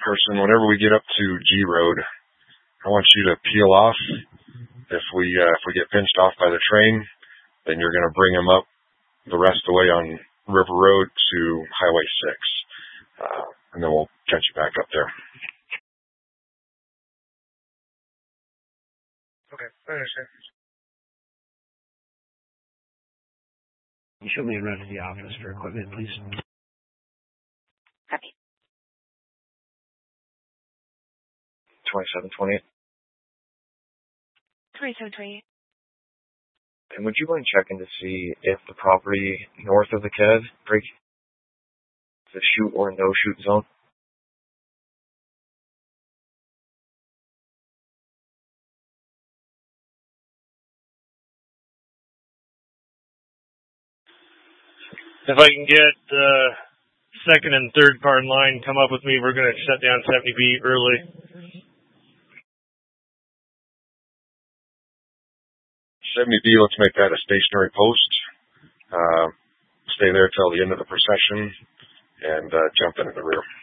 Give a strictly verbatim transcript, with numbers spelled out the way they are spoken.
person, whenever we get up to G Road, I want you to peel off. If we uh, if we get pinched off by the train, then you're going to bring them up the rest of the way on River Road to Highway six. Uh, and then we'll catch you back up there. Okay, I understand. You show me around to the office for equipment, please. Copy. twenty-seven twenty-eight. twenty-seven twenty-eight. And would you mind checking to see if the property north of the C A D breaks the shoot or no shoot zone? If I can get uh, second and third car in line, come up with me. We're going to shut down seventy B early. seventy B, let's make that a stationary post. Uh, stay there till the end of the procession and uh, jump into the rear.